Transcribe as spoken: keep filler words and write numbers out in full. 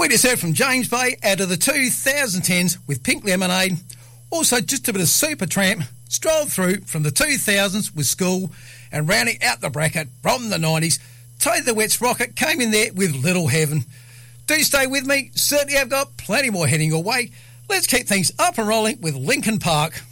We just heard from James Bay out of the two thousand tens with Pink Lemonade. Also just a bit of Supertramp, strolled through from the two thousands with School, and rounding out the bracket from the nineties, Tony the Wet's Rocket came in there with Little Heaven. Do stay with me, certainly I've got plenty more heading your way. Let's keep things up and rolling with Linkin Park.